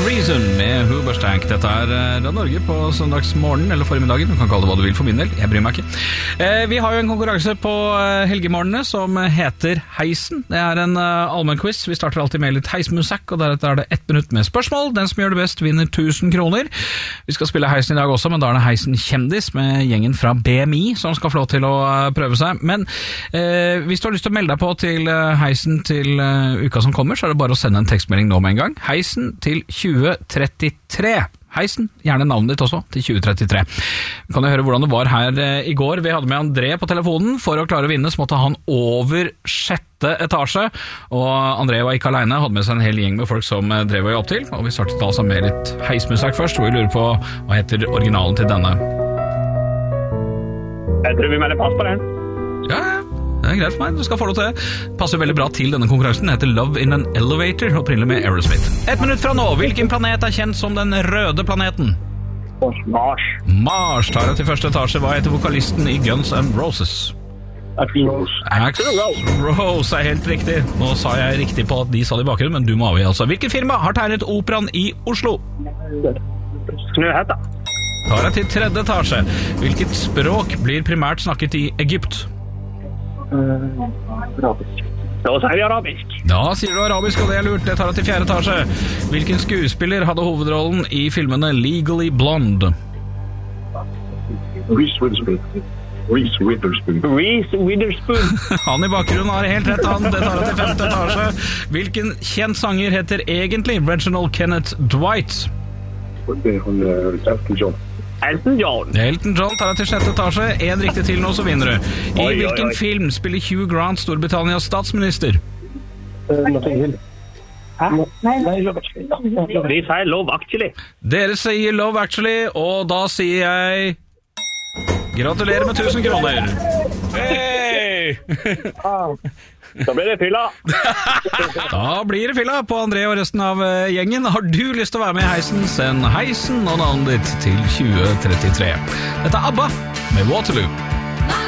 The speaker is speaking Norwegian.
Reason med Hoobastank. Dette Radio Norge på søndagsmorgen eller formiddagen. Du kan kalle det hva du vil for min del, jeg bryr meg ikke. Vi har jo en konkurranse på helgemorgenene som heter Heisen. Det en allmenn quiz. Vi starter alltid med litt heismusikk, og deretter det 1 minutt med spørsmål. Den som gjør det best vinner 1000 kroner. Vi skal spille Heisen i dag også, men da det Heisen Kjendis med gjengen fra BMI som skal få lov til å prøve seg. Men hvis du har lyst til å melde deg på til Heisen til uka som kommer, så det bare å sende en tekstmelding nå med en gang. Heisen til 2033. Heisen, gjerne navnet ditt også, til 2033. Vi kan jo høre hvordan det var her i går. Vi hadde med André på telefonen. For å klare å vinne så måtte han over 6. etasje. Og André var ikke alene, hadde med seg en hel gjeng med folk som drev og jobb til. Og vi startet altså med litt heismusikk først, og vi lurer på hva heter originalen til denne. Jeg tror vi melder pass på den. Ja, det greit for meg, du skal få lov til det. Passer veldig bra til denne konkurransen. Den heter Love in an Elevator, opprinnelig med Aerosmith. 1 minutt fra nå, hvilken planet kjent som den røde planeten? Mars. Mars tar jeg til 1. etasje. Hva heter vokalisten i Guns N' Roses? Axl Rose. Axl Rose helt riktig. Nå sa jeg riktig på at de sa det i bakgrunnen, men du må avgi altså. Hvilken firma har tegnet operaen i Oslo? Snøhetta. Tar jeg til 3. etasje. Hvilket språk blir primært snakket i Egypt? Arabisk. Da sier vi arabisk. Da sier du arabisk, og det lurt. Det tar jeg til 4. etasje. Hvilken skuespiller hadde hovedrollen i filmene Legally Blonde? Reese Witherspoon. Reese Witherspoon. Han i bakgrunnen har helt rett, han. Det tar jeg til 5. etasje. Hvilken kjent sanger heter egentlig Reginald Kenneth Dwight? Det Elton John. Elton John. Elton John tar jeg til 6. etasje. En riktig til nå, så vinner du. I hvilken film spiller Hugh Grant Storbritannias statsminister? Notting Hill. Hæ? Nei, Love Actually. Vi sier Love Actually. Dere sier Love Actually, og da sier jeg gratulerer med 1000 kroner. Hei! Da blir det fylla. Da blir det fylla på André og resten av gjengen. Har du lyst til å være med i Heisen, send Heisen og navnet ditt til 2033. Dette ABBA med Waterloo.